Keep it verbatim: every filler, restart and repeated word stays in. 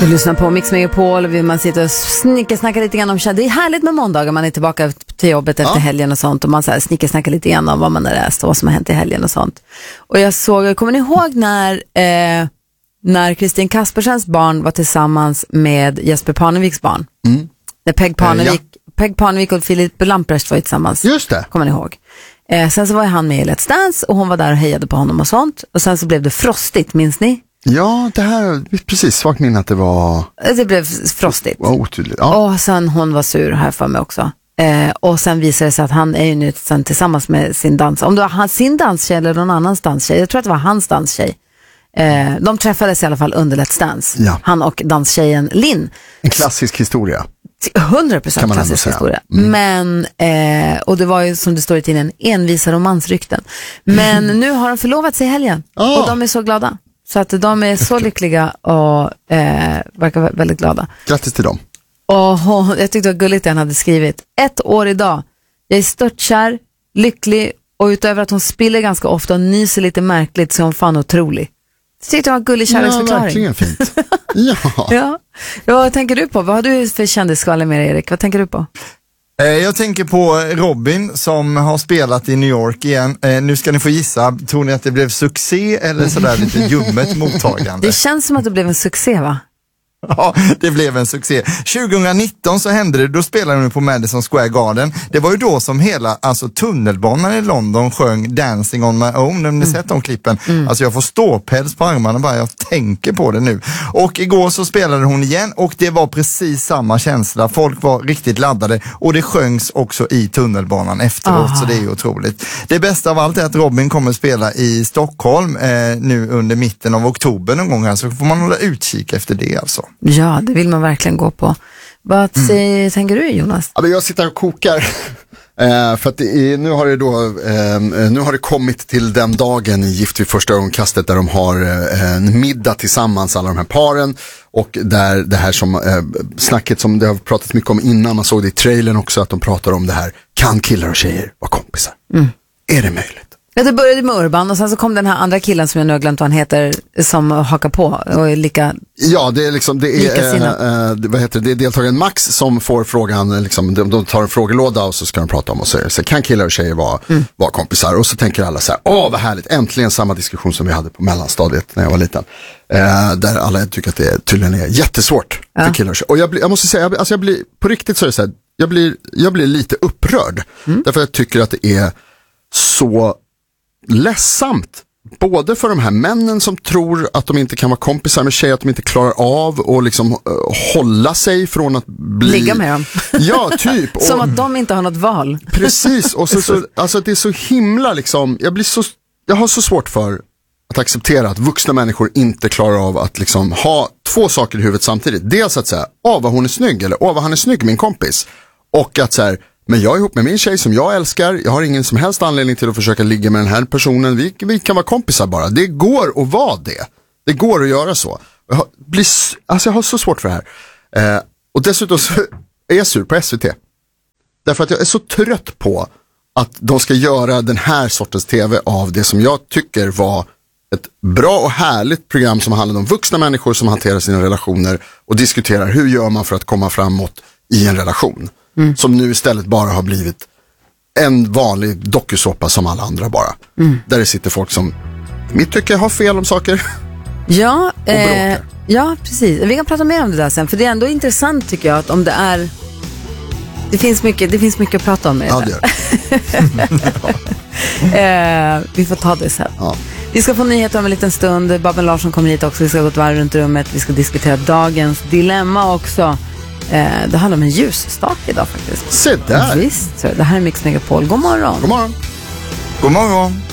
Du lyssnar på Mix Megapol och man sitter och snickesnackar lite grann om kärlek. Det är härligt med måndagar, man är tillbaka till jobbet efter ja. helgen och sånt. Och man så här snickesnackar lite grann om vad man har läst och vad som har hänt i helgen och sånt. Och jag såg, kommer ni ihåg när eh, när Kristin Kaspersens barn var tillsammans med Jesper Parneviks barn? Mm. När Peg Parnevik, eh, ja. Peg Parnevik och Filip Lamprecht var tillsammans. Just det. Kommer ni ihåg? Eh, sen så var han med i Let's Dance och hon var där och hejade på honom och sånt. Och sen så blev det frostigt, minns ni? Ja, det här, precis, svagt minne att det var... Det blev frostigt. Var otydligt. Ja. Och sen hon var sur här för mig också. Eh, och sen visade det sig att han är ju nu sen tillsammans med sin dans. Om det var han, sin danstjej eller någon annans danstjej. Jag tror att det var hans danstjej. Eh, de träffades i alla fall under Let's Dance. Ja. Han och danstjejen Linn. En klassisk historia. hundra procent klassisk historia. Mm. Men, eh, och det var ju som det står i tidningen, envisa romansrykten. Men mm. nu har de förlovat sig i helgen. Oh. Och de är så glada. Så att de är så lyckliga och eh, verkar väldigt glada. Grattis till dem. Och jag tyckte det var gulligt det han hade skrivit. Ett år idag. Jag är störtkär, lycklig och utöver att hon spiller ganska ofta och nyser lite märkligt så är hon fan otrolig. Jag tyckte det var en gullig kärleksförklaring. Ja, verkligen fint. Ja. ja. ja. Vad tänker du på? Vad har du för kändisskvaller med dig, Erik? Vad tänker du på? Jag tänker på Robin som har spelat i New York igen. Nu ska ni få gissa. Tror ni att det blev succé eller sådär lite ljummet mottagande? Det känns som att det blev en succé, va? Ja, det blev en succé. tjugonitton så hände det, då spelade de på Madison Square Garden. Det var ju då som hela alltså, tunnelbanan i London sjöng Dancing on my own. Har ni sett de klippen? Mm. Alltså jag får ståpäls på armarna bara jag tänker på det nu. Och igår så spelade hon igen och det var precis samma känsla. Folk var riktigt laddade och det sjöngs också i tunnelbanan efteråt. Ah. Så det är ju otroligt. Det bästa av allt är att Robin kommer att spela i Stockholm eh, nu under mitten av oktober någon gång här, så får man hålla utkik efter det alltså. Ja, det vill man verkligen gå på. Vad mm. tänker du, Jonas? Ja, jag sitter och kokar. eh, för att det är, nu har det då eh, nu har det kommit till den dagen i Gift vid första ögonkastet där de har eh, en middag tillsammans, alla de här paren. Och där det här som eh, snacket som det har pratats mycket om innan, man såg det i trailern också, att de pratar om det här, kan killar och tjejer vara kompisar? Mm. Är det möjligt? Ja, det började med Urban och sen så kom den här andra killen som jag nu har glömt vad han heter, som hakar på och är lika. Ja, det är liksom det är äh, äh, vad heter det, det är deltagaren Max som får frågan liksom, de, de tar en frågelåda och så ska de prata om och säger så kan killar och tjejer vara, mm. vara kompisar, och så tänker alla så här, åh vad härligt, äntligen samma diskussion som vi hade på mellanstadiet när jag var liten, äh, där alla tycker att det tydligen är jättesvårt ja. för killar och tjejer. Och jag, blir, jag måste säga, jag, alltså jag blir på riktigt så är det så här, jag blir, jag blir lite upprörd mm. därför jag tycker att det är så ledsamt, både för de här männen som tror att de inte kan vara kompisar med tjejer, att de inte klarar av och liksom uh, hålla sig från att bli... ligga med dem. Ja, typ. Som och... att de inte har något val. Precis, och så, så, alltså det är så himla liksom, jag blir så, jag har så svårt för att acceptera att vuxna människor inte klarar av att liksom ha två saker i huvudet samtidigt. Dels att säga, åh vad hon är snygg, eller åh vad han är snygg, min kompis. Och att så här, men jag är ihop med min tjej som jag älskar. Jag har ingen som helst anledning till att försöka ligga med den här personen. Vi, vi kan vara kompisar bara. Det går att vara det. Det går att göra så. Jag har, blir, alltså jag har så svårt för det här. Eh, och dessutom så är jag sur på S V T. Därför att jag är så trött på att de ska göra den här sortens tv av det som jag tycker var ett bra och härligt program som handlar om vuxna människor som hanterar sina relationer och diskuterar hur gör man för att komma framåt i en relation. Mm. Som nu istället bara har blivit en vanlig dokusåpa som alla andra bara. Mm. Där det sitter folk som mitt tycker har fel om saker. Ja, eh, ja, precis. Vi kan prata mer om det där sen. För det är ändå intressant tycker jag att om det är... Det finns mycket, det finns mycket att prata om med det. Ja, det gör. eh, vi får ta det sen. Ja. Vi ska få nyheter om en liten stund. Babben Larsson kommer hit också. Vi ska gå ett varv runt rummet. Vi ska diskutera dagens dilemma också. Eh, det handlar om en ljusstake idag faktiskt. Se där. Visst, så det här är Mix Megapol. God morgon. God morgon. God morgon.